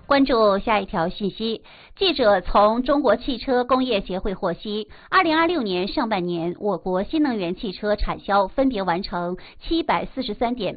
关注下一条信息，记者从中国汽车工业协会获悉，2026年上半年，我国新能源汽车产销分别完成743.8